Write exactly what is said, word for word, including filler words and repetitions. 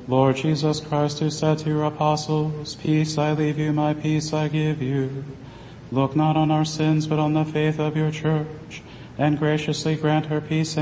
Lord Jesus Christ, who said to your apostles, "Peace I leave you, my peace I give you," look not on our sins, but on the faith of your church, and graciously grant her peace